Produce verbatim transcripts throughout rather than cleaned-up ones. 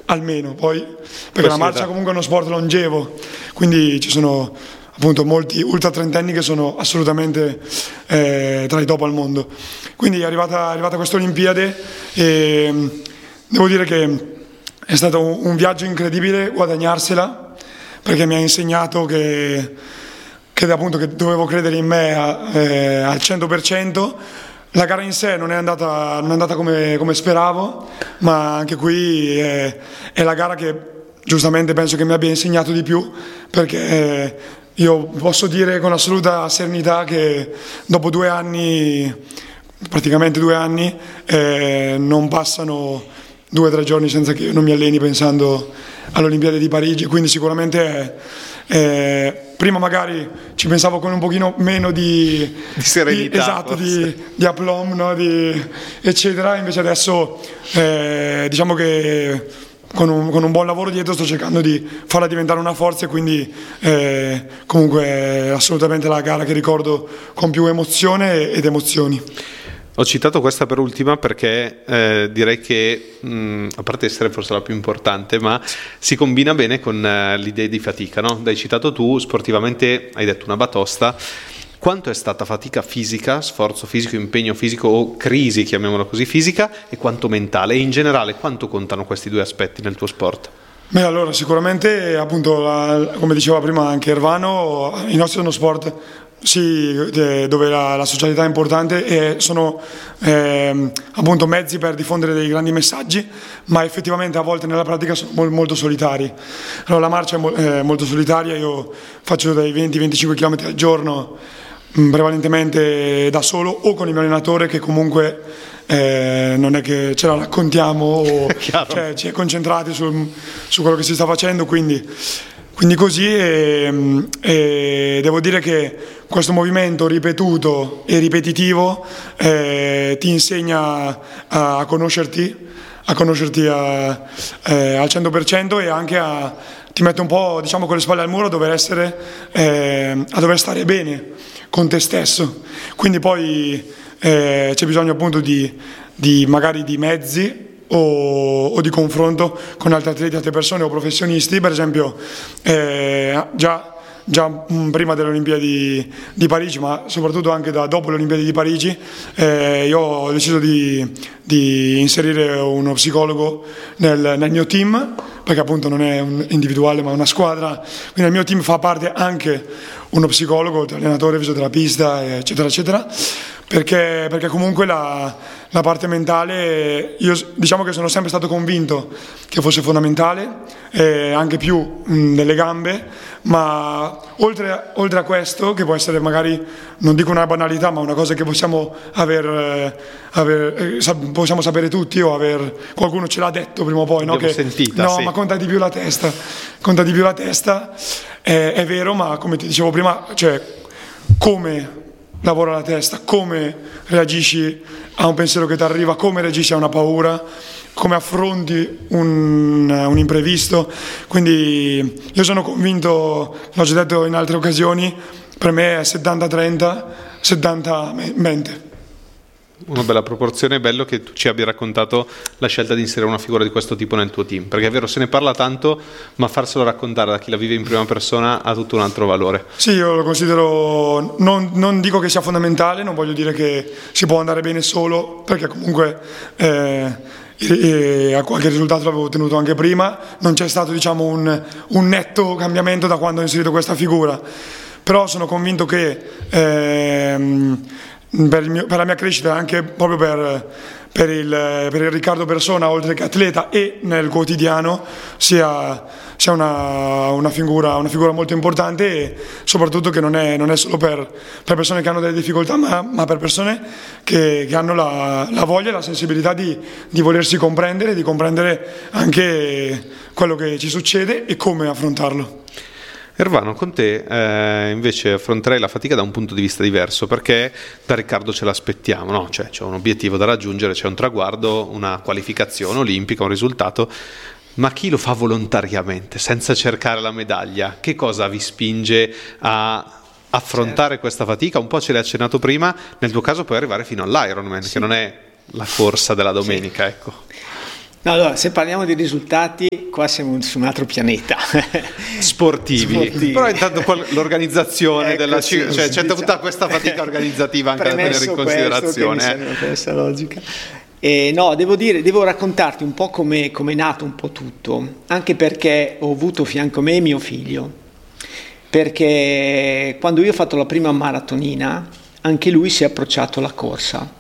almeno, poi perché la marcia comunque è uno sport longevo, quindi ci sono appunto molti ultra trentenni che sono assolutamente eh, tra i top al mondo. Quindi è arrivata, è arrivata questa Olimpiade e devo dire che è stato un, un viaggio incredibile guadagnarsela, perché mi ha insegnato che, che appunto che dovevo credere in me a, eh, al cento per cento. La gara in sé non è andata, non è andata come, come speravo, ma anche qui è, è la gara che giustamente penso che mi abbia insegnato di più, perché eh, io posso dire con assoluta serenità che dopo due anni, praticamente due anni, eh, non passano due o tre giorni senza che io non mi alleni pensando all'Olimpiade di Parigi, quindi sicuramente è, è, prima magari ci pensavo con un pochino meno di, di serenità, di, esatto, di, di aplomb, no? Di, eccetera, invece adesso eh, diciamo che con un, con un buon lavoro dietro sto cercando di farla diventare una forza, e quindi eh, comunque è assolutamente la gara che ricordo con più emozione ed emozioni. Ho citato questa per ultima perché eh, direi che, mh, a parte essere forse la più importante, ma si combina bene con uh, l'idea di fatica, no? L'hai citato tu, sportivamente hai detto una batosta. Quanto è stata fatica fisica, sforzo fisico, impegno fisico o crisi, chiamiamola così, fisica, e quanto mentale? E in generale quanto contano questi due aspetti nel tuo sport? Beh, allora sicuramente appunto la, come diceva prima anche Ervano, i nostri sono sport sì, dove la, la socialità è importante e sono eh, appunto mezzi per diffondere dei grandi messaggi, ma effettivamente a volte nella pratica sono mol, molto solitari. Allora, la marcia è mo, eh, molto solitaria, io faccio dai venti venticinque chilometri al giorno, mh, prevalentemente da solo o con il mio allenatore, che comunque eh, non è che ce la raccontiamo o cioè, ci è concentrati su, su quello che si sta facendo, quindi Quindi così e, e devo dire che questo movimento ripetuto e ripetitivo eh, ti insegna a, a conoscerti, a conoscerti a, eh, al cento per cento, e anche a, ti mette un po', diciamo, con le spalle al muro a dover essere, eh, a dover stare bene con te stesso. Quindi poi eh, c'è bisogno appunto di, di magari di mezzi O, o di confronto con altri atleti, altre persone o professionisti. Per esempio eh, già, già prima delle Olimpiadi di Parigi, ma soprattutto anche da dopo le Olimpiadi di Parigi, eh, io ho deciso di, di inserire uno psicologo nel, nel mio team, perché appunto non è un individuale ma una squadra, quindi nel mio team fa parte anche uno psicologo, allenatore, fisioterapista, eccetera eccetera, perché, perché comunque la, la parte mentale, io diciamo che sono sempre stato convinto che fosse fondamentale, eh, anche più mh, delle gambe, ma oltre, oltre a questo, che può essere magari, non dico una banalità, ma una cosa che possiamo aver, eh, aver eh, sap- possiamo sapere tutti, o aver, qualcuno ce l'ha detto prima o poi, no? Che, sentita, no, sì. ma conta di più la testa, conta di più la testa, eh, è vero, ma come ti dicevo prima, cioè come lavora la testa, come reagisci a un pensiero che ti arriva, come reagisci a una paura, come affronti un, un imprevisto. Quindi io sono convinto, l'ho già detto in altre occasioni, per me è settanta trenta, settanta mente. Una bella proporzione, è bello che tu ci abbia raccontato la scelta di inserire una figura di questo tipo nel tuo team, perché è vero, se ne parla tanto, ma farselo raccontare da chi la vive in prima persona ha tutto un altro valore. Sì, io lo considero, non, non dico che sia fondamentale, non voglio dire che si può andare bene solo, perché comunque eh, e a qualche risultato l'avevo ottenuto anche prima, non c'è stato, diciamo, un, un netto cambiamento da quando ho inserito questa figura, però sono convinto che ehm, Per, il mio, per la mia crescita, anche proprio per, per, il, per il Riccardo persona, oltre che atleta, e nel quotidiano sia, sia una, una, figura, una figura molto importante, e soprattutto che non è, non è solo per, per persone che hanno delle difficoltà, ma, ma per persone che, che hanno la, la voglia e la sensibilità di, di volersi comprendere, di comprendere anche quello che ci succede e come affrontarlo. Ervano, con te eh, invece affronterei la fatica da un punto di vista diverso, perché da Riccardo ce l'aspettiamo, no? Cioè, c'è un obiettivo da raggiungere, c'è un traguardo, una qualificazione olimpica, un risultato, ma chi lo fa volontariamente, senza cercare la medaglia? Che cosa vi spinge a affrontare certo. questa fatica? Un po' ce l'hai accennato prima, nel tuo caso puoi arrivare fino all'Ironman, sì. che non è la corsa della domenica, sì. ecco. No, allora, se parliamo di risultati, qua siamo su un altro pianeta. Sportivi. Sportivi. Però intanto l'organizzazione ecco, della sì, cioè c'è diciamo, tutta questa fatica organizzativa anche da tenere in considerazione. Questo, che mi sembra questa logica. Eh, no, devo dire, devo raccontarti un po' come è nato un po' tutto, anche perché ho avuto a fianco a me mio figlio, perché quando io ho fatto la prima maratonina, anche lui si è approcciato alla corsa.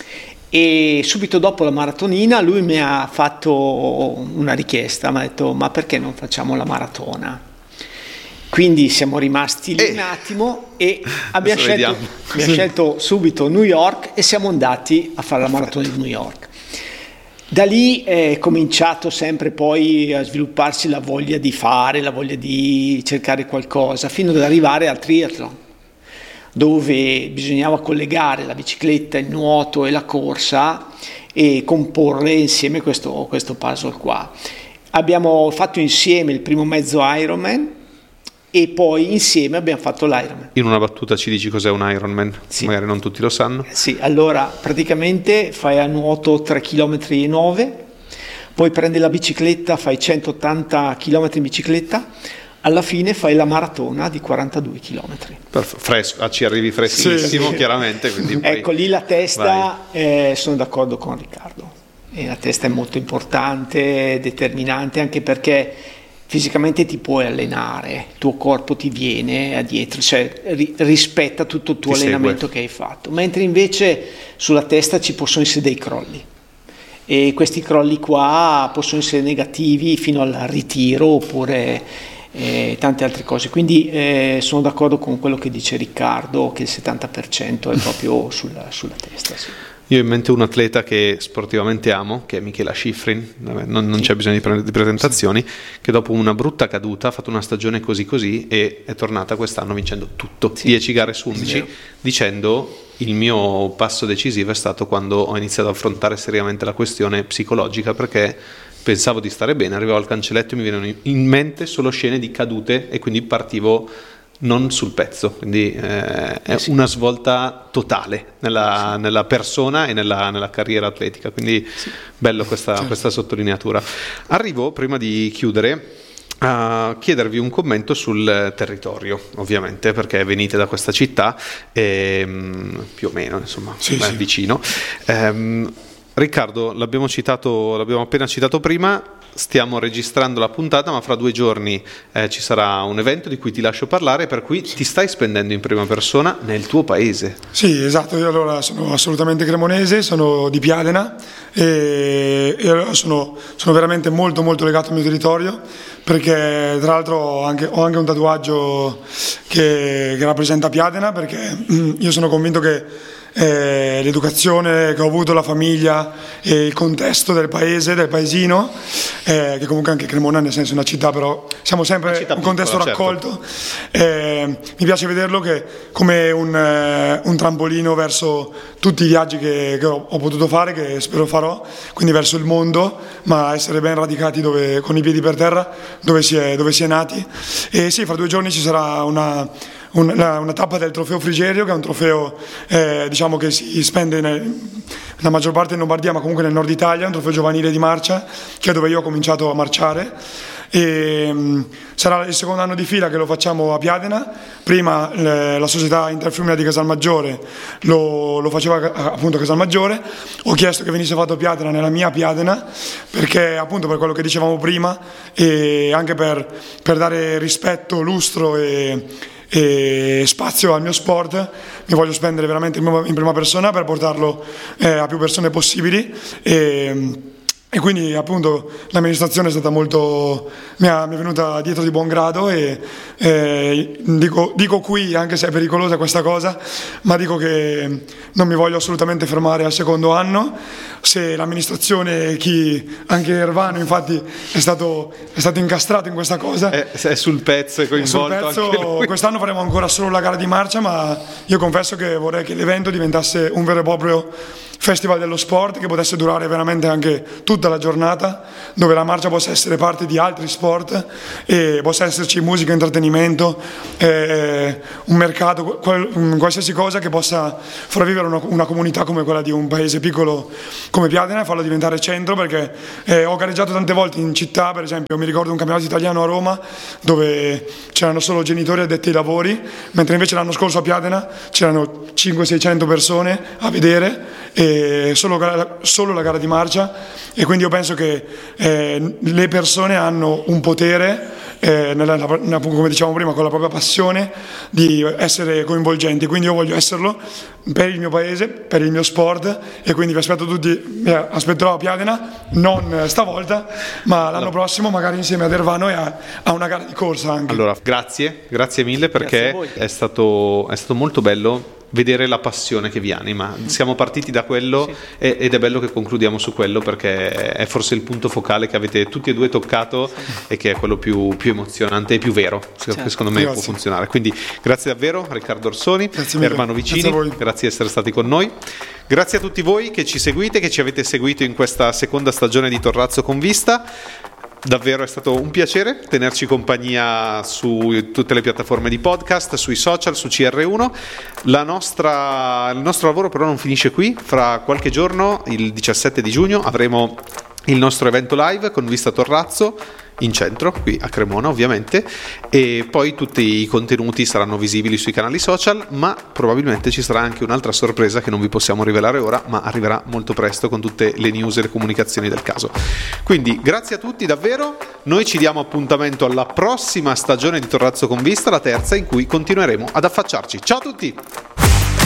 E subito dopo la maratonina lui mi ha fatto una richiesta, mi ha detto: ma perché non facciamo la maratona? Quindi siamo rimasti lì eh, un attimo e abbiamo scelto, abbiamo scelto subito New York e siamo andati a fare la maratona di New York. Da lì è cominciato sempre poi a svilupparsi la voglia di fare, la voglia di cercare qualcosa, fino ad arrivare al triathlon, dove bisognava collegare la bicicletta, il nuoto e la corsa e comporre insieme questo, questo puzzle qua. Abbiamo fatto insieme il primo mezzo Ironman e poi insieme abbiamo fatto l'Ironman. In una battuta ci dici cos'è un Ironman? Sì. Magari non tutti lo sanno. Sì, allora praticamente fai a nuoto tre virgola nove chilometri, poi prendi la bicicletta, fai centottanta chilometri in bicicletta, alla fine fai la maratona di quarantadue chilometri. Fresco, ci arrivi freschissimo, sì, chiaramente. Quindi poi ecco, lì la testa, eh, sono d'accordo con Riccardo, e la testa è molto importante, determinante, anche perché fisicamente ti puoi allenare, il tuo corpo ti viene a dietro, cioè ri- rispetta tutto il tuo ti allenamento segue. Che hai fatto, mentre invece sulla testa ci possono essere dei crolli. E questi crolli qua possono essere negativi fino al ritiro oppure eh, tante altre cose, quindi eh, sono d'accordo con quello che dice Riccardo, che il settanta per cento è proprio sulla, sulla testa. Sì. Io ho in mente un atleta che sportivamente amo, che è Michela Schifrin, non, non c'è bisogno di, pre- di presentazioni, che dopo una brutta caduta ha fatto una stagione così così e è tornata quest'anno vincendo tutto, sì. dieci gare su undici, dicendo: il mio passo decisivo è stato quando ho iniziato ad affrontare seriamente la questione psicologica, perché pensavo di stare bene, arrivavo al cancelletto e mi venivano in mente solo scene di cadute e quindi partivo non sul pezzo, quindi eh, è sì. una svolta totale nella, sì. nella persona e nella, nella carriera atletica, quindi sì. bello questa, certo. questa sottolineatura. Arrivo, prima di chiudere, a chiedervi un commento sul territorio, ovviamente, perché venite da questa città e, più o meno, insomma, sì, beh, sì. vicino. ehm, Riccardo, l'abbiamo citato, l'abbiamo appena citato prima, stiamo registrando la puntata, ma fra due giorni eh, ci sarà un evento di cui ti lascio parlare, per cui ti stai spendendo in prima persona nel tuo paese. Sì, esatto, io allora sono assolutamente cremonese, sono di Piadena e, e allora sono, sono veramente molto molto legato al mio territorio, perché tra l'altro ho anche, ho anche un tatuaggio che, che rappresenta Piadena, perché io sono convinto che Eh, l'educazione che ho avuto, la famiglia e il contesto del paese, del paesino, eh, che comunque anche Cremona, nel senso è una città, però siamo sempre un contesto piccola, raccolto, certo. eh, mi piace vederlo che come un, eh, un trampolino verso tutti i viaggi che, che ho, ho potuto fare, che spero farò, quindi verso il mondo, ma essere ben radicati dove, con i piedi per terra, dove si è, dove si è nati. E sì, fra due giorni ci sarà una Una, una tappa del trofeo Frigerio, che è un trofeo eh, diciamo che si spende nel, la maggior parte in Lombardia, ma comunque nel nord Italia, un trofeo giovanile di marcia, che è dove io ho cominciato a marciare. E, um, sarà il secondo anno di fila che lo facciamo a Piadena. Prima le, la società Interflumina di Casalmaggiore lo, lo faceva appunto a Casalmaggiore. Ho chiesto che venisse fatto a Piadena, nella mia Piadena, perché appunto per quello che dicevamo prima e anche per, per dare rispetto, lustro e e spazio al mio sport, mi voglio spendere veramente in prima persona per portarlo eh, a più persone possibili e, e quindi appunto l'amministrazione è stata molto, mi, ha, mi è venuta dietro di buon grado e eh, dico, dico qui, anche se è pericolosa questa cosa, ma dico che non mi voglio assolutamente fermare al secondo anno. Se l'amministrazione, chi, anche Ervano infatti è stato, è stato incastrato in questa cosa, è, è sul pezzo, è coinvolto è sul pezzo, anche quest'anno faremo ancora solo la gara di marcia, ma io confesso che vorrei che l'evento diventasse un vero e proprio festival dello sport, che potesse durare veramente anche tutto tutta la giornata, dove la marcia possa essere parte di altri sport e possa esserci musica, intrattenimento, eh, un mercato, qual, qualsiasi cosa che possa far vivere una, una comunità come quella di un paese piccolo come Piadena e farlo diventare centro, perché eh, ho gareggiato tante volte in città, per esempio mi ricordo un campionato italiano a Roma dove c'erano solo genitori addetti ai lavori, mentre invece l'anno scorso a Piadena c'erano cinquecento seicento persone a vedere e solo, solo la gara di marcia, e quindi io penso che eh, le persone hanno un potere, eh, nella, nella, come dicevamo prima, con la propria passione di essere coinvolgenti, quindi io voglio esserlo per il mio paese, per il mio sport, e quindi vi aspetto tutti, mi aspetterò a Piadena, non stavolta ma l'anno prossimo magari insieme ad Ervano e a, a una gara di corsa anche. Allora grazie, grazie mille, perché grazie è stato, è stato molto bello vedere la passione che vi anima. Siamo partiti da quello, sì, e, ed è bello che concludiamo su quello, perché è forse il punto focale che avete tutti e due toccato, sì, e che è quello più, più emozionante e più vero, certo, che secondo me grazie. Può funzionare. Quindi grazie davvero Riccardo Orsoni, Ervano Vicini, grazie, grazie di essere stati con noi. Grazie a tutti voi che ci seguite, che ci avete seguito in questa seconda stagione di Torrazzo con Vista. Davvero è stato un piacere tenerci compagnia su tutte le piattaforme di podcast, sui social, su C R uno. La nostra, il nostro lavoro però non finisce qui. Fra qualche giorno, il diciassette di giugno, avremo il nostro evento live con Vista Torrazzo in centro, qui a Cremona ovviamente, e poi tutti i contenuti saranno visibili sui canali social, ma probabilmente ci sarà anche un'altra sorpresa che non vi possiamo rivelare ora, ma arriverà molto presto con tutte le news e le comunicazioni del caso. Quindi grazie a tutti davvero, noi ci diamo appuntamento alla prossima stagione di Torrazzo con Vista, la terza, in cui continueremo ad affacciarci. Ciao a tutti!